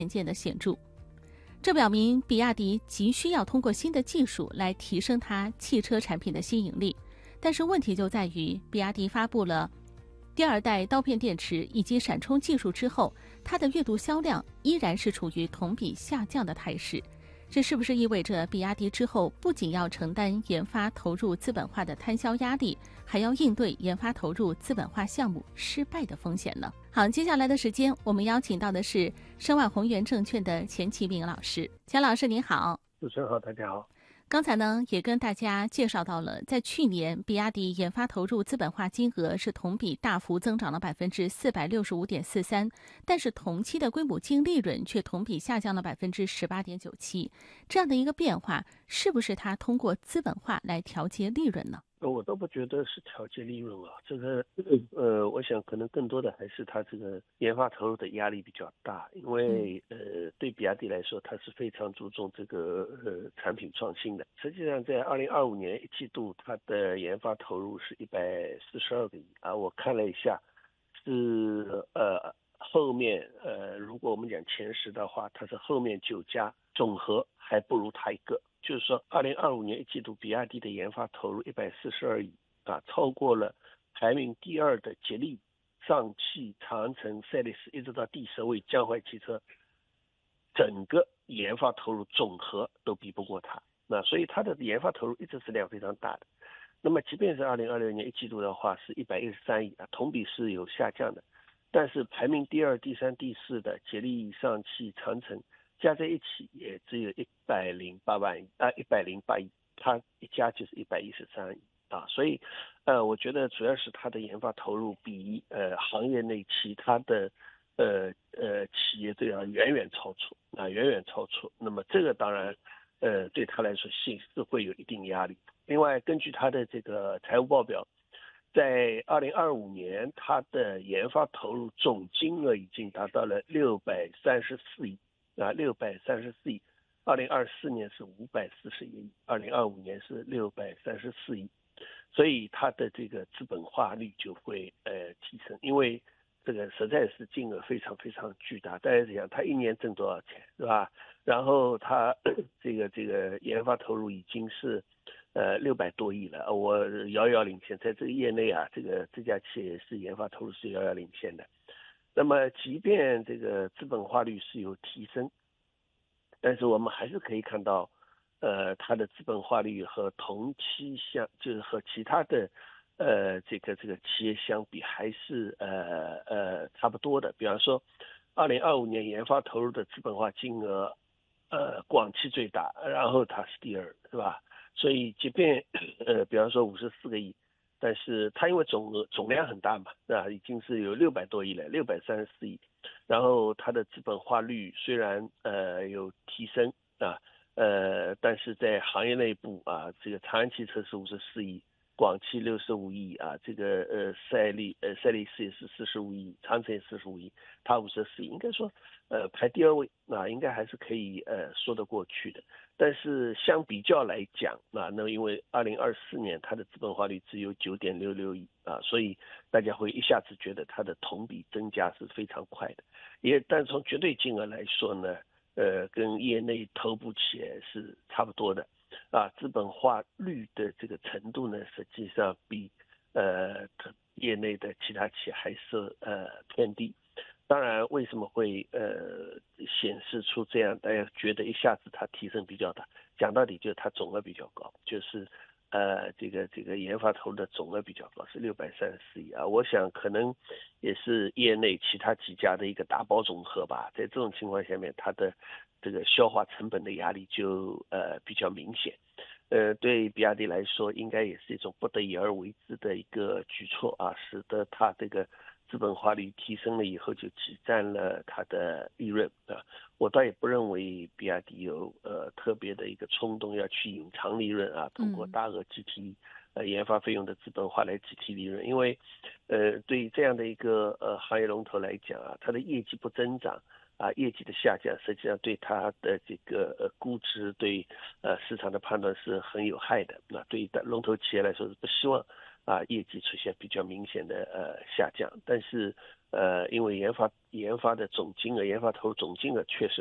见的显著。这表明比亚迪急需要通过新的技术来提升它汽车产品的吸引力。但是问题就在于，比亚迪发布了第二代刀片电池以及闪充技术之后，它的月度销量依然是处于同比下降的态势。这是不是意味着比亚迪之后不仅要承担研发投入资本化的摊销压力，还要应对研发投入资本化项目失败的风险呢？好，接下来的时间我们邀请到的是申万宏源证券的钱其明老师。钱老师您好。 主持人好，大家好。 刚才呢也跟大家介绍到了，在去年比亚迪研发投入资本化金额是同比大幅增长了465.43%，但是同期的规模净利润却同比下降了18.97%。这样的一个变化，是不是它通过资本化来调节利润呢？ 我倒不觉得是调节利润啊，我想可能更多的还是它这个研发投入的压力比较大，因为对比亚迪来说，它是非常注重这个产品创新的。实际上，在2025年一季度，它的研发投入是142个亿啊，我看了一下，是后面如果我们讲前10的话，它是后面9家总和还不如它一个。就是说2025年一季度比亚迪的研发投入142亿啊，超过了排名第2的吉利、上汽、长城、赛力斯，一直到第10位江淮汽车，整个研发投入总和都比不过它。那所以它的研发投入一直是量非常大的。那么即便是2026年一季度的话是113亿啊，同比是有下降的，但是排名第2、第3、第4的吉利、上汽、长城加在一起也只有108亿，它一家就是113亿啊，所以我觉得主要是它的研发投入比行业内其他的企业都要远远超出。那么这个当然对他来说是会有一定压力。另外，根据他的这个财务报表，在2025年，它的研发投入总金额已经达到了634亿。634亿，2024年是541亿，2025年是634亿，所以它的这个资本化率就会提升，因为这个实在是金额非常非常巨大。大家想，它一年挣多少钱，是吧？然后它这个研发投入已经是600多亿了，我遥遥领先，在这个业内啊，这家企业是研发投入是遥遥领先的。那么即便这个资本化率是有提升，但是我们还是可以看到它的资本化率和同期就是和其他的这个企业相比还是差不多的。比方说2025年研发投入的资本化金额广汽最大，然后它是第2，是吧？所以即便比方说54个亿，但是它因为总量很大嘛，是吧？已经是有600多亿了，634亿，然后它的资本化率虽然有提升啊，但是在行业内部啊，这个长安汽车是54亿，广汽65亿啊，这个赛力斯也是45亿，长城也45亿，它54亿，应该说排第2位啊，应该还是可以说得过去的。但是相比较来讲啊，那因为2024年它的资本化率只有9.66亿啊，所以大家会一下子觉得它的同比增加是非常快的。但从绝对金额来说呢，跟业内头部企业是差不多的啊，资本化率的这个程度呢，实际上比业内的其他企业还是偏低。当然，为什么会显示出这样？大家觉得一下子它提升比较大，讲到底就是它总额比较高，就是这个研发投入的总额比较高，是634亿啊。我想可能也是业内其他几家的一个打包总和吧。在这种情况下面，它的这个消化成本的压力就比较明显。对比亚迪来说，应该也是一种不得已而为之的一个举措啊，使得它这个资本化率提升了以后，就挤占了它的利润啊。我倒也不认为比亚迪有特别的一个冲动要去隐藏利润啊，通过大额计提研发费用的资本化来计提利润，因为对于这样的一个行业龙头来讲啊，它的业绩不增长啊，业绩的下降，实际上对它的这个估值，对市场的判断是很有害的。那对于龙头企业来说是不希望业绩出现比较明显的下降，但是因为研发的总金额、研发投入总金额确实